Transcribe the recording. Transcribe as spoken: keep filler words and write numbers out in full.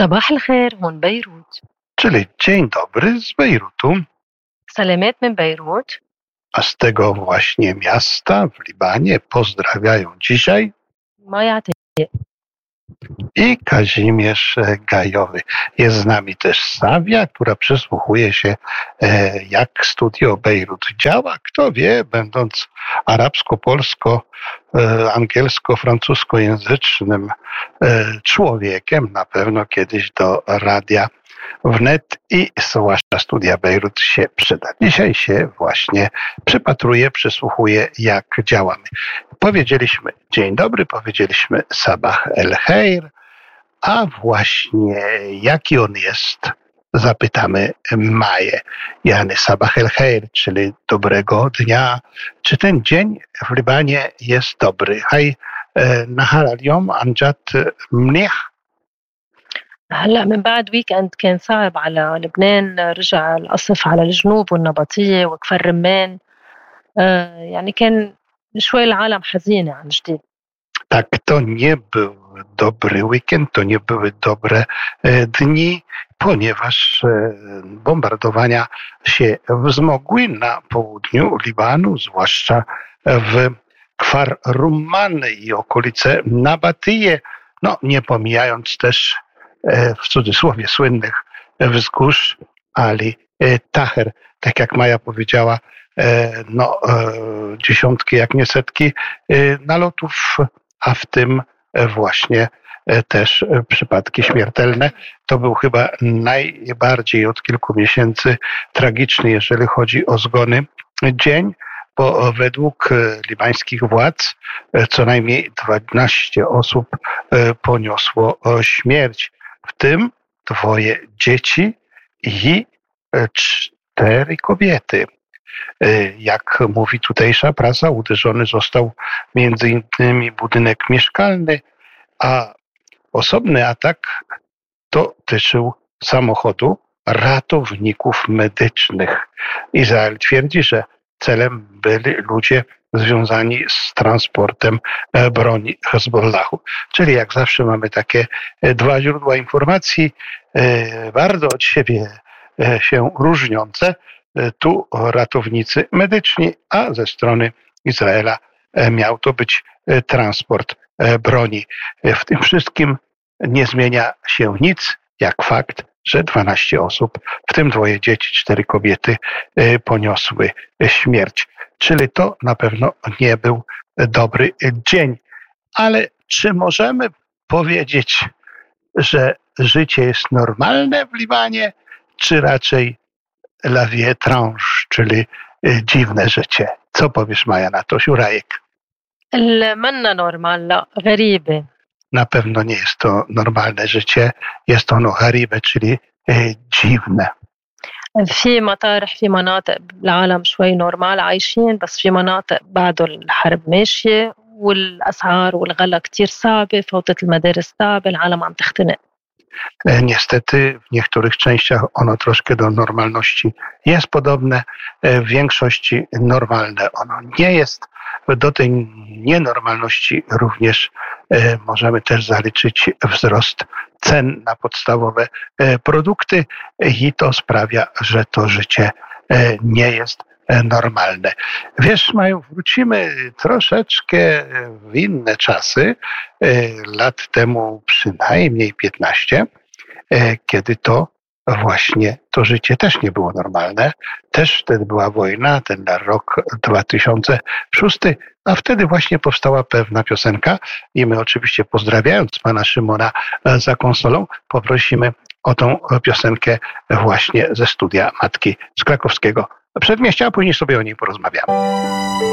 صباح الخير، هون بيروت. Czyli dzień dobry z Bejrutu, سلامات من بيروت. a z tego właśnie miasta w Libanie pozdrawiają dzisiaj ما يعطي. i Kazimierz Gajowy. Jest z nami też Sawia, która przysłuchuje się, e, jak Studio Bejrut działa. Kto wie, będąc arabsko-polsko, e, angielsko-francuskojęzycznym e, człowiekiem, na pewno kiedyś do radia wnet i zwłaszcza Studia Bejrut się przyda. Dzisiaj się właśnie przypatruje, przysłuchuje, jak działamy. Powiedzieliśmy dzień dobry, powiedzieliśmy Sabah el Khair, a właśnie jaki on jest, zapytamy Maję. Jany Sabah el Khair, czyli dobrego dnia. Czy ten dzień w Libanie jest dobry? Haj, nahar al-yom anjat mnih. هلا من بعد ويكند كان صعب على لبنان، رجع القصف على الجنوب والنبطية وكفر رمان. آه يعني كان شوي العالم حزينة عن جديد. Tak, to nie był dobry weekend, to nie były dobre e, dni, ponieważ e, bombardowania się wzmogły na południu Libanu, zwłaszcza w Kfar Rumman i okolice Nabatyje, no nie pomijając też e, w cudzysłowie słynnych wzgórz Ali e, Taher. Tak jak Maja powiedziała, e, no e, dziesiątki, jak nie setki e, nalotów, a w tym właśnie też przypadki śmiertelne. To był chyba najbardziej od kilku miesięcy tragiczny, jeżeli chodzi o zgony, dzień, bo według libańskich władz co najmniej dwanaście osób poniosło śmierć, w tym dwoje dzieci i cztery kobiety. Jak mówi tutejsza prasa, uderzony został między innymi budynek mieszkalny, a osobny atak dotyczył samochodu ratowników medycznych. Izrael twierdzi, że celem byli ludzie związani z transportem broni Hezbollahu. Czyli jak zawsze mamy takie dwa źródła informacji, bardzo od siebie się różniące. Tu ratownicy medyczni, a ze strony Izraela miał to być transport broni. W tym wszystkim nie zmienia się nic, jak fakt, że dwanaście osób, w tym dwoje dzieci, cztery kobiety, poniosły śmierć. Czyli to na pewno nie był dobry dzień. Ale czy możemy powiedzieć, że życie jest normalne w Libanie, czy raczej la vie étrange, czyli dziwne życie? Co powiesz, Maja, na to? Siurajek. المنا نورمال، لا غريبة. Na pewno nie jest to normalne życie. Jest ono غريبة, czyli e, dziwne. في مطارح في مناطق العالم شوي نورمال عايشين، بس في مناطق بعده الحرب ماشية والأسعار والغلا كتير صعبة، فوتة المدارس صعبة، العالم عم تختنق. Niestety w niektórych częściach ono troszkę do normalności jest podobne, w większości normalne ono nie jest. Do tej nienormalności również możemy też zaliczyć wzrost cen na podstawowe produkty i to sprawia, że to życie nie jest normalne. Wiesz, Maju, wrócimy troszeczkę w inne czasy, lat temu przynajmniej piętnaście, kiedy to właśnie to życie też nie było normalne. Też wtedy była wojna, ten rok dwa tysiące szósty, a wtedy właśnie powstała pewna piosenka i my oczywiście, pozdrawiając pana Szymona za konsolą, poprosimy o tą piosenkę właśnie ze studia Matki z Krakowskiego Przedmieścia, a później sobie o niej porozmawiamy.